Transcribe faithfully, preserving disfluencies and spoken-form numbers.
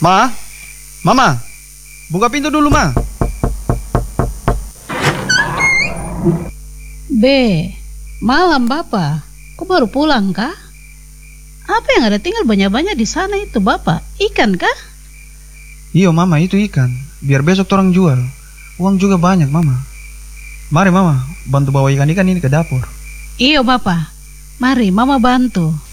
Ma, Mama, buka pintu dulu, Ma. B, malam Bapak. Kok baru pulang kah? Apa yang ada tinggal banyak-banyak di sana itu Bapak? Ikan kah? Iyo, Mama, itu ikan. Biar besok orang jual. Uang juga banyak, Mama. Mari, Mama, bantu bawa ikan-ikan ini ke dapur. Iyo Bapak. Mari Mama bantu.